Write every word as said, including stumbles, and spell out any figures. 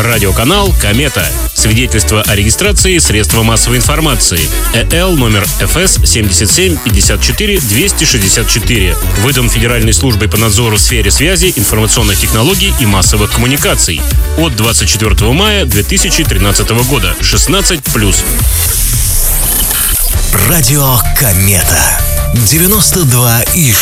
Радиоканал «Комета». Свидетельство о регистрации средства массовой информации. ЭЛ номер эф эс семьдесят семь пятьдесят четыре двести шестьдесят четыре. Выдан Федеральной службой по надзору в сфере связи, информационных технологий и массовых коммуникаций. От двадцать четвёртого мая две тысячи тринадцатого года. шестнадцать плюс. Радио «Комета». девяносто два и